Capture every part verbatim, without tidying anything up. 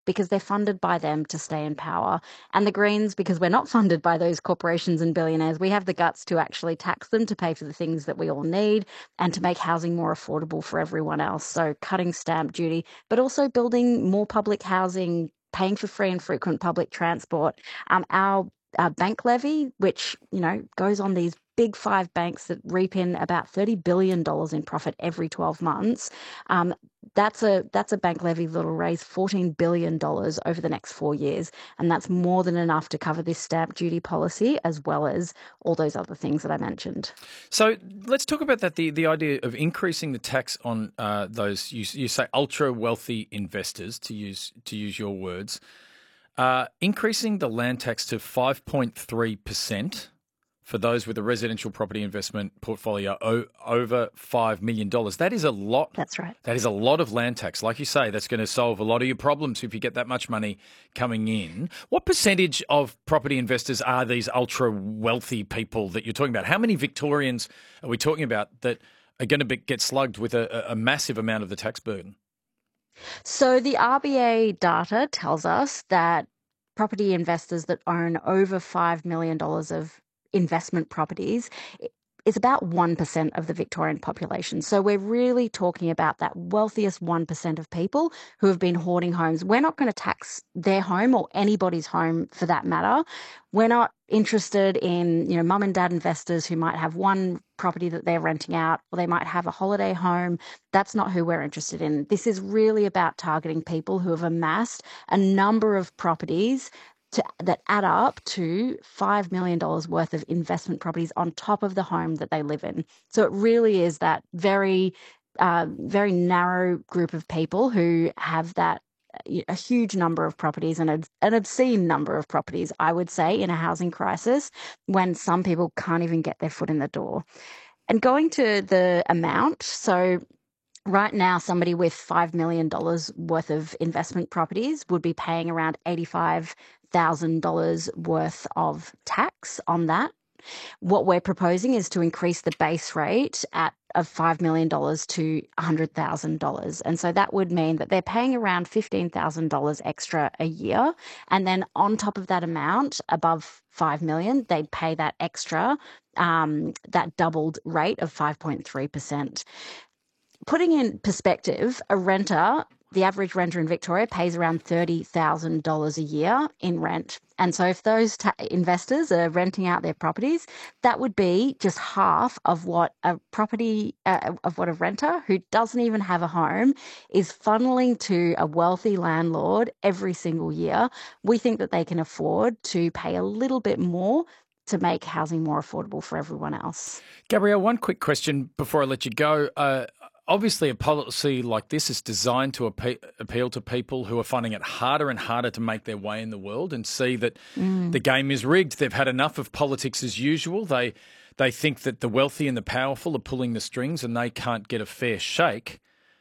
because they're funded by them to stay in power. And the Greens, because we're not funded by those corporations and billionaires, we have the guts to actually tax them to pay for the things that we all need and to make housing more affordable for everyone else. So cutting stamp duty, but also building more public housing, paying for free and frequent public transport. Um, our uh, bank levy, which, you know, goes on these big five banks that reap in about thirty billion dollars in profit every twelve months. Um, that's a that's a bank levy that'll raise fourteen billion dollars over the next four years. And that's more than enough to cover this stamp duty policy, as well as all those other things that I mentioned. So let's talk about that, the, the idea of increasing the tax on uh, those, you, you say, ultra-wealthy investors, to use to use your words, uh, increasing the land tax to five point three percent for those with a residential property investment portfolio o- over five million dollars. That is a lot. That's right. That is a lot of land tax. Like you say, that's going to solve a lot of your problems if you get that much money coming in. What percentage of property investors are these ultra-wealthy people that you're talking about? How many Victorians are we talking about that are going to be, get slugged with a, a massive amount of the tax burden? So the R B A data tells us that property investors that own over five million dollars of investment properties is about one percent of the Victorian population. So we're really talking about that wealthiest one percent of people who have been hoarding homes. We're not going to tax their home or anybody's home for that matter. We're not interested in, you know, mum and dad investors who might have one property that they're renting out, or they might have a holiday home. That's not who we're interested in. This is really about targeting people who have amassed a number of properties To, that add up to five million dollars worth of investment properties on top of the home that they live in. So it really is that very, uh, very narrow group of people who have that a huge number of properties and an obscene number of properties, I would say, in a housing crisis when some people can't even get their foot in the door. And going to the amount, so right now, somebody with five million dollars worth of investment properties would be paying around eighty-five thousand dollars worth of tax on that. What we're proposing is to increase the base rate at of five million dollars to one hundred thousand dollars. And so that would mean that they're paying around fifteen thousand dollars extra a year. And then on top of that amount, above five million dollars, they'd pay that extra, um, that doubled rate of five point three percent. Putting in perspective, a renter, the average renter in Victoria pays around thirty thousand dollars a year in rent. And so if those ta- investors are renting out their properties, that would be just half of what a property, uh, of what a renter who doesn't even have a home is funneling to a wealthy landlord every single year. We think that they can afford to pay a little bit more to make housing more affordable for everyone else. Gabrielle, one quick question before I let you go. Uh, obviously, a policy like this is designed to appe- appeal to people who are finding it harder and harder to make their way in the world and see that mm. the game is rigged. They've had enough of politics as usual. They they think that the wealthy and the powerful are pulling the strings and they can't get a fair shake.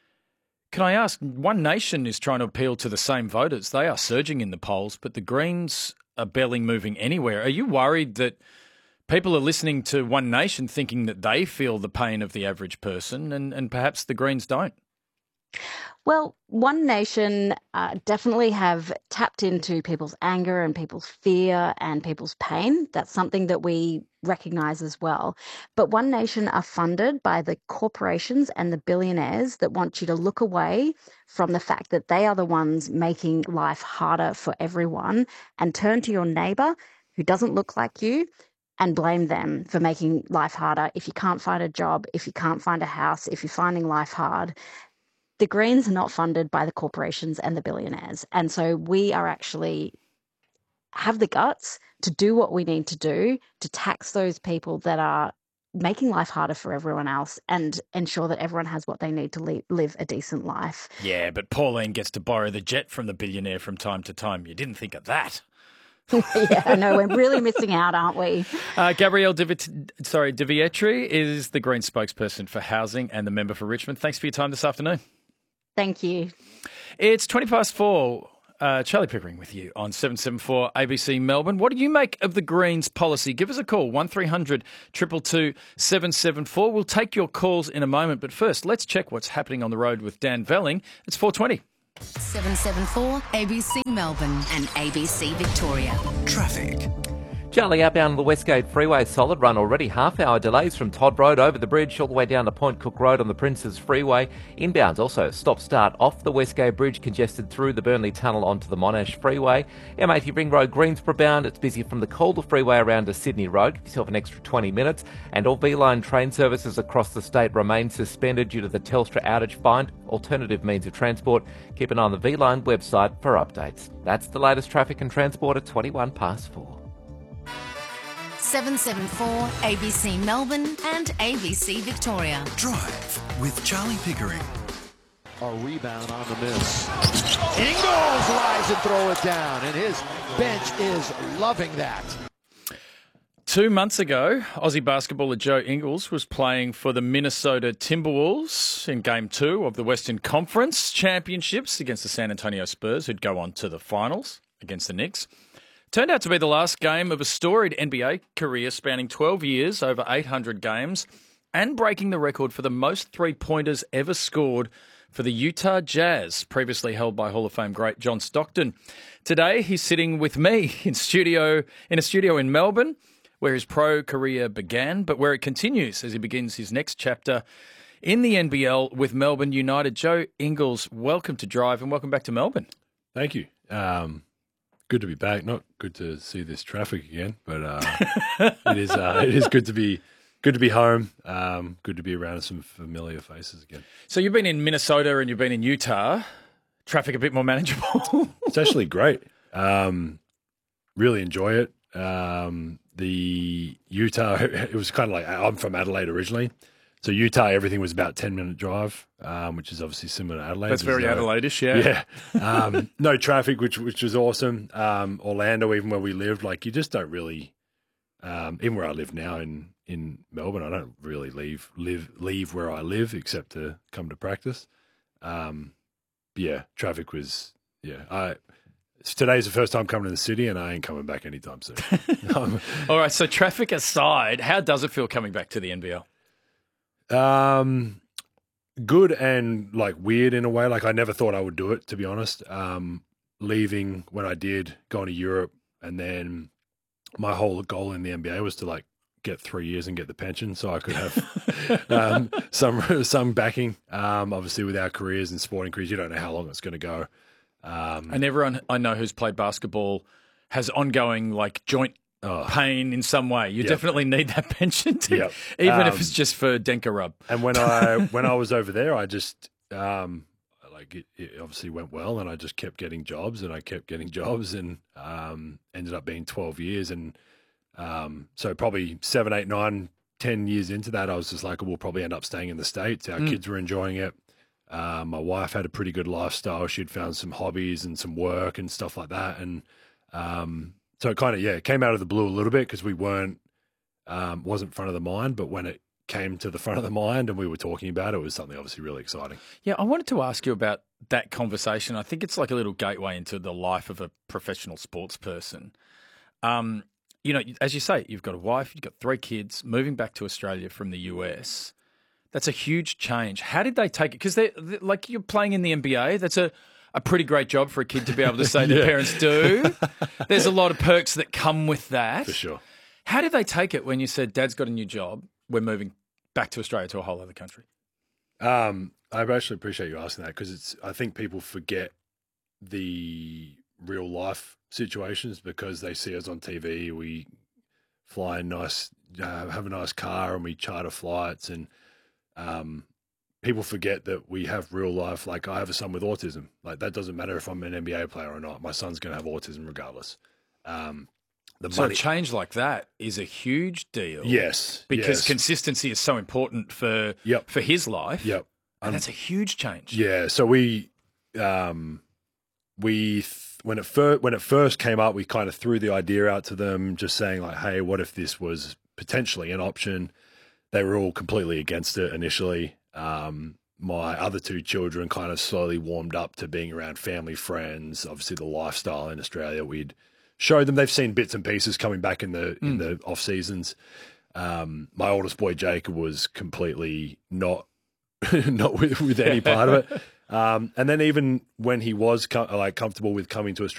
Can I ask, One Nation is trying to appeal to the same voters. They are surging in the polls, but the Greens are barely moving anywhere. Are you worried that people are listening to One Nation thinking that they feel the pain of the average person and, and perhaps the Greens don't? Well, One Nation uh, definitely have tapped into people's anger and people's fear and people's pain. That's something that we recognise as well. But One Nation are funded by the corporations and the billionaires that want you to look away from the fact that they are the ones making life harder for everyone and turn to your neighbour who doesn't look like you and blame them for making life harder. If you can't find a job, if you can't find a house, if you're finding life hard, the Greens are not funded by the corporations and the billionaires. And so we are actually have the guts to do what we need to do to tax those people that are making life harder for everyone else and ensure that everyone has what they need to li- live a decent life. Yeah, but Pauline gets to borrow the jet from the billionaire from time to time. You didn't think of that. Yeah, I know. We're really missing out, aren't we? Uh, Gabrielle Divit- sorry, Divietri is the Green spokesperson for housing and the member for Richmond. Thanks for your time this afternoon. Thank you. It's twenty past four. Uh, Charlie Pickering with you on seven seven four A B C Melbourne. What do you make of the Greens policy? Give us a call, one three hundred two two two seven seven four. We'll take your calls in a moment, but first, let's check what's happening on the road with Dan Velling. It's four twenty. seven seven four A B C Melbourne and A B C Victoria. Traffic. Charlie, outbound on the Westgate Freeway, solid run already. Half-hour delays from Todd Road over the bridge all the way down to Point Cook Road on the Princes Freeway. Inbounds also stop-start off the Westgate Bridge, congested through the Burnley Tunnel onto the Monash Freeway. M eighty Ring Road, Greensborough bound. It's busy from the Calder Freeway around to Sydney Road. Give yourself an extra twenty minutes. And all V-Line train services across the state remain suspended due to the Telstra outage. Find alternative means of transport. Keep an eye on the V-Line website for updates. That's the latest traffic and transport at twenty-one past four. seven seven four A B C Melbourne and A B C Victoria. Drive with Charlie Pickering. A rebound on the miss. Ingles rise and throw it down, and his bench is loving that. Two months ago, Aussie basketballer Joe Ingles was playing for the Minnesota Timberwolves in Game two of the Western Conference Championships against the San Antonio Spurs, who'd go on to the finals against the Knicks. Turned out to be the last game of a storied N B A career spanning twelve years, over eight hundred games, and breaking the record for the most three-pointers ever scored for the Utah Jazz, previously held by Hall of Fame great John Stockton. Today, he's sitting with me in studio in a studio in Melbourne, where his pro career began, but where it continues as he begins his next chapter in the N B L with Melbourne United. Joe Ingles, welcome to Drive and welcome back to Melbourne. Thank you. Um, good to be back. Not good to see this traffic again, but uh, it is uh, it is good to be good to be home. Um, good to be around some familiar faces again. So you've been in Minnesota and you've been in Utah. Traffic a bit more manageable. It's actually great. Um, really enjoy it. Um, the Utah, it was kind of like, I'm from Adelaide originally. So Utah, everything was about ten minute drive, um, which is obviously similar to Adelaide. That's very no, Adelaide-ish, yeah. Yeah. Um, no traffic, which which was awesome. Um, Orlando, even where we lived, like you just don't really, um, even where I live now in, in Melbourne, I don't really leave live leave where I live except to come to practice. Um, yeah, traffic was, yeah. I Today's the first time coming to the city and I ain't coming back anytime soon. um, All right, so traffic aside, how does it feel coming back to the N B L? Um, good and like weird in a way. Like I never thought I would do it, to be honest. Um, leaving when I did, going to Europe, and then my whole goal in the N B A was to like get three years and get the pension, so I could have um, some some backing. Um, obviously, with our careers and sporting careers, you don't know how long it's going to go. Um, and everyone I know who's played basketball has ongoing like joint. Oh. Pain in some way. You yep. definitely need that pension, to, yep. even um, if it's just for Denka rub. And when I when I was over there, I just um, like it, it obviously went well, and I just kept getting jobs, and I kept getting jobs, and um, ended up being twelve years, and um, so probably seven, eight, nine, ten years into that, I was just like, we'll probably end up staying in the States. Our mm. kids were enjoying it. Um, my wife had a pretty good lifestyle. She'd found some hobbies and some work and stuff like that, and um, so it kind of, yeah, it came out of the blue a little bit because we weren't, um, wasn't front of the mind, but when it came to the front of the mind and we were talking about it, it was something obviously really exciting. Yeah, I wanted to ask you about that conversation. I think it's like a little gateway into the life of a professional sports person. Um, you know, as you say, you've got a wife, you've got three kids, moving back to Australia from the U S. That's a huge change. How did they take it? Because they're, they're like you're playing in the N B A. That's a A pretty great job for a kid to be able to say their yeah. parents do. There's a lot of perks that come with that. For sure. How did they take it when you said, Dad's got a new job, we're moving back to Australia to a whole other country? Um, I actually appreciate you asking that because it's. I think people forget the real life situations because they see us on T V. We fly nice, uh, have a nice car, and we charter flights, and um. people forget that we have real life. Like I have a son with autism. Like that doesn't matter if I'm an N B A player or not. My son's going to have autism regardless. Um, the so money- a change like that is a huge deal. Yes, because yes. consistency is so important for yep. for his life. Yep, and um, that's a huge change. Yeah. So we, um, we th- when it first when it first came up, we kind of threw the idea out to them, just saying like, "Hey, what if this was potentially an option?" They were all completely against it initially. Um, my other two children kind of slowly warmed up to being around family, friends, obviously the lifestyle in Australia. We'd showed them, they've seen bits and pieces coming back in the, mm. in the off seasons. Um, my oldest boy, Jacob, was completely not, not with, with any part of it. Um, and then even when he was co- like comfortable with coming to Australia.